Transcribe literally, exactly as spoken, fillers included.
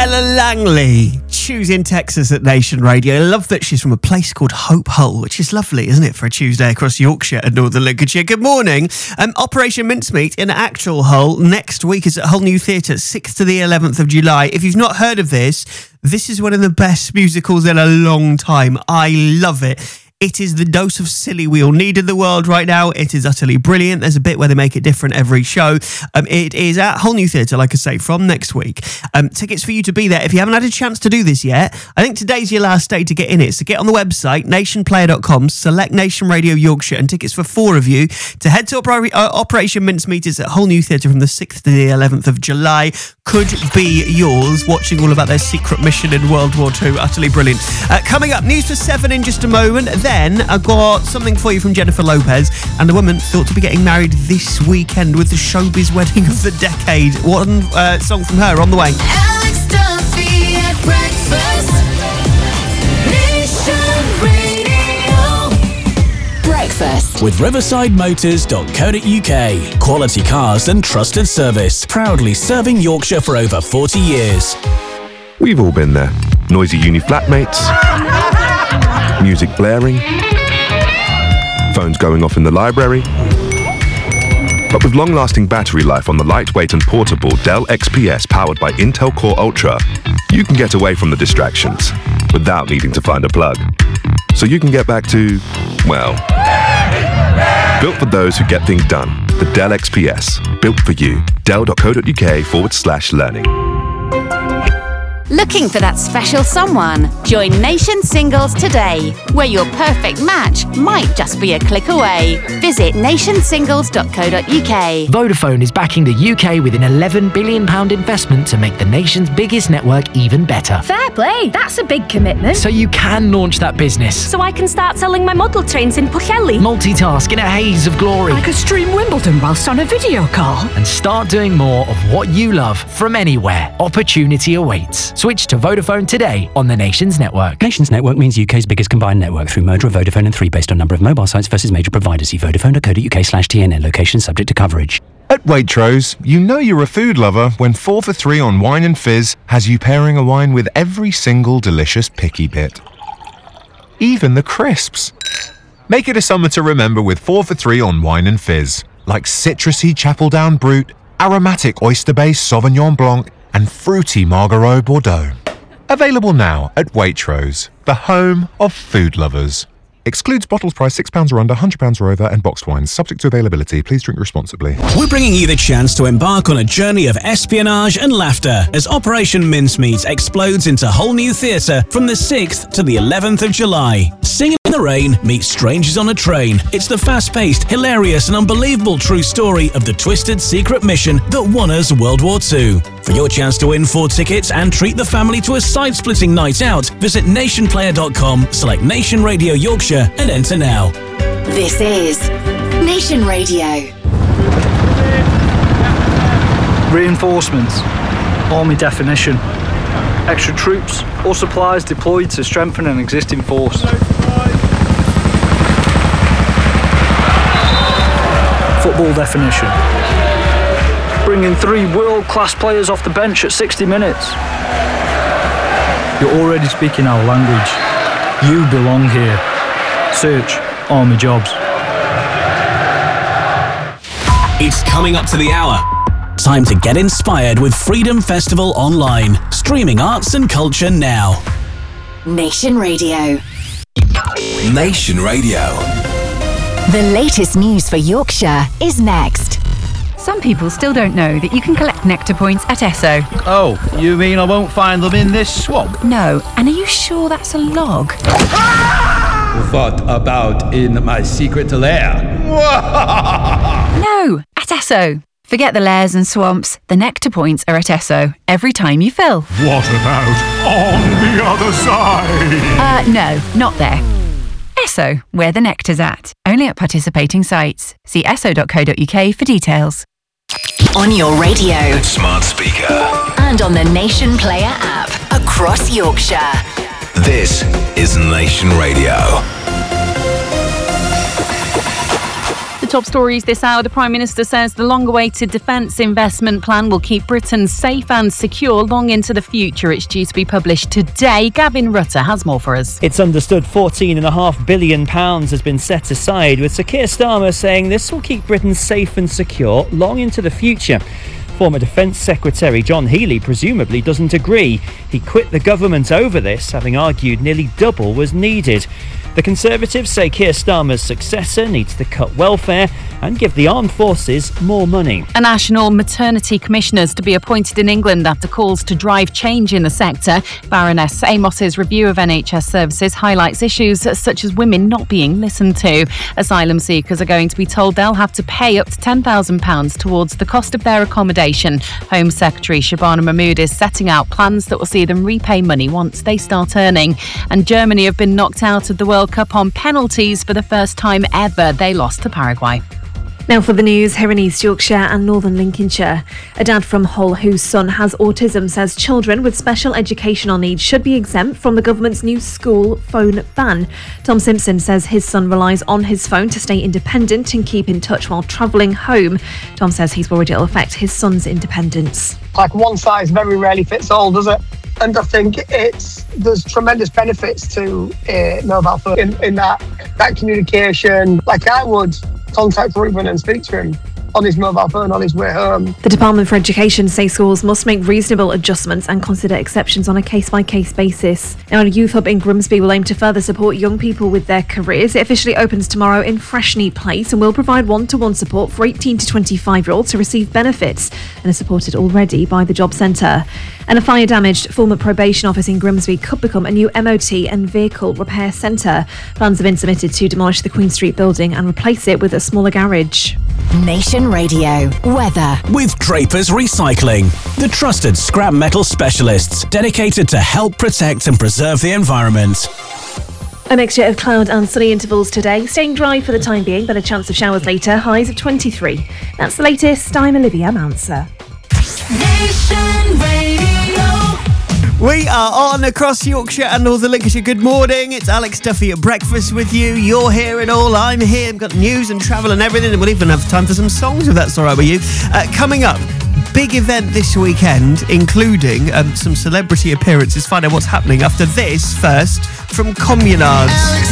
Ella Langley, choosing Texas at Nation Radio. I love that she's from a place called Hope Hull, which is lovely, isn't it, for a Tuesday across Yorkshire and Northern Lincolnshire. Good morning. Um, Operation Mincemeat in actual Hull next week is at Hull New Theatre, sixth to the eleventh of July. If you've not heard of this, this is one of the best musicals in a long time. I love it. It is the dose of silly we all need in the world right now. It is utterly brilliant. There's a bit where they make it different every show. Um, it is at Hull New Theatre, like I say, from next week. Um, tickets for you to be there. If you haven't had a chance to do this yet, I think today's your last day to get in it. So get on the website, nation player dot com, select Nation Radio Yorkshire, and tickets for four of you to head to Oper- uh, Operation Mincemeat. It's at Hull New Theatre from the sixth to the eleventh of July. Could be yours, watching all about their secret mission in World War Two. Utterly brilliant. Uh, coming up, news for seven in just a moment. Then I've got something for you from Jennifer Lopez, and a woman thought to be getting married this weekend with the showbiz wedding of the decade. One uh, song from her on the way. Alex Duffy at breakfast. Nation Radio. Breakfast with riverside motors dot co dot uk. Quality cars and trusted service. Proudly serving Yorkshire for over forty years. We've all been there. Noisy uni flatmates, music blaring, phones going off in the library. But with long-lasting battery life on the lightweight and portable Dell X P S powered by Intel Core Ultra, you can get away from the distractions without needing to find a plug. So you can get back to, well, built for those who get things done. The Dell X P S, built for you. dell dot co dot uk forward slash learning. Looking for that special someone? Join Nation Singles today, where your perfect match might just be a click away. Visit nation singles dot co dot uk. Vodafone is backing the U K with an eleven billion pounds investment to make the nation's biggest network even better. Fair play, that's a big commitment. So you can launch that business. So I can start selling my model trains in Pwllheli. Multitask in a haze of glory. I could stream Wimbledon whilst on a video call. And start doing more of what you love from anywhere. Opportunity awaits. Switch to Vodafone today on the Nation's network. Nation's network means U K's biggest combined network through merger of Vodafone and three based on number of mobile sites versus major providers. See vodafone dot co dot uk slash T N N. Location subject to coverage. At Waitrose, you know you're a food lover when four for three on wine and fizz has you pairing a wine with every single delicious picky bit. Even the crisps. Make it a summer to remember with four for three on wine and fizz, like citrusy Chapel Down Brut, aromatic oyster-based Sauvignon Blanc, and fruity Margariot Bordeaux. Available now at Waitrose, the home of food lovers. Excludes bottles priced six pounds or under, one hundred pounds or over, and boxed wines. Subject to availability. Please drink responsibly. We're bringing you the chance to embark on a journey of espionage and laughter as Operation Mincemeat explodes into Hull New Theatre from the sixth to the eleventh of July. Singing in the Rain meets Strangers on a Train. It's the fast-paced, hilarious and unbelievable true story of the twisted secret mission that won us World War Two. For your chance to win four tickets and treat the family to a side-splitting night out, visit nation player dot com, select Nation Radio Yorkshire and enter now. This is Nation Radio. Reinforcements. Army definition. Extra troops or supplies deployed to strengthen an existing force. Football definition. Bringing three world-class players off the bench at sixty minutes. You're already speaking our language. You belong here. Search Army Jobs. It's coming up to the hour. Time to get inspired with Freedom Festival Online. Streaming arts and culture now. Nation Radio. Nation Radio. The latest news for Yorkshire is next. Some people still don't know that you can collect Nectar points at Esso. Oh, you mean I won't find them in this swamp? No, and are you sure that's a log? What about in my secret lair? No, at Esso. Forget the lairs and swamps. The Nectar points are at Esso every time you fill. What about on the other side? Uh, no, not there. Esso, where the nectar's at. Only at participating sites. See esso dot co dot uk for details. On your radio. Smart speaker. And on the Nation Player app. Across Yorkshire. This is Nation Radio. The top stories this hour. The Prime Minister says the long-awaited defence investment plan will keep Britain safe and secure long into the future. It's due to be published today. Gavin Rutter has more for us. It's understood fourteen point five billion pounds has been set aside, with Sir Keir Starmer saying this will keep Britain safe and secure long into the future. Former Defence Secretary John Healey presumably doesn't agree. He quit the government over this, having argued nearly double was needed. The Conservatives say Keir Starmer's successor needs to cut welfare and give the armed forces more money. A national maternity commissioner is to be appointed in England after calls to drive change in the sector. Baroness Amos's review of N H S services highlights issues such as women not being listened to. Asylum seekers are going to be told they'll have to pay up to ten thousand pounds towards the cost of their accommodation. Home Secretary Shabana Mahmood is setting out plans that will see them repay money once they start earning. And Germany have been knocked out of the World Cup on penalties for the first time ever. They lost to Paraguay. Now for the news here in East Yorkshire and Northern Lincolnshire. A dad from Hull whose son has autism says children with special educational needs should be exempt from the government's new school phone ban. Tom Simpson says his son relies on his phone to stay independent and keep in touch while travelling home. Tom says he's worried it'll affect his son's independence. Like one size very rarely fits all, does it? And I think it's there's tremendous benefits to uh, mobile phone in, in that that communication. Like I would contact Ruben and speak to him on his mobile phone on his way home. The Department for Education say schools must make reasonable adjustments and consider exceptions on a case-by-case basis. Now, a youth hub in Grimsby will aim to further support young people with their careers. It officially opens tomorrow in Freshney Place and will provide one-to-one support for eighteen to twenty-five-year-olds to receive benefits and are supported already by the Job Centre. And a fire-damaged former probation office in Grimsby could become a new M O T and vehicle repair centre. Plans have been submitted to demolish the Queen Street building and replace it with a smaller garage. Nation Radio weather with Drapers Recycling, the trusted scrap metal specialists dedicated to help protect and preserve the environment. A mixture of cloud and sunny intervals today, staying dry for the time being, but a chance of showers later, highs of twenty-three. That's the latest. I'm Olivia Manser. Nation Radio. We are on across Yorkshire and Northern Lincolnshire. Good morning. It's Alex Duffy at breakfast with you. You're here and all. I'm here. We've got news and travel and everything, and we'll even have time for some songs if that's all right with you. Uh, coming up, big event this weekend, including um, some celebrity appearances. Find out what's happening after this first from Communards.